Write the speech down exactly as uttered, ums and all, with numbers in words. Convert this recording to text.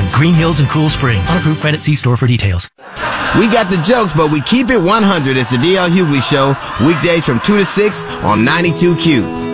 conditions. Green Hills and Cool Springs. On approved credit. See store for details. We got the jokes, but we keep it one hundred. It's the D L Hughley Show, weekdays from two to six on ninety-two Q.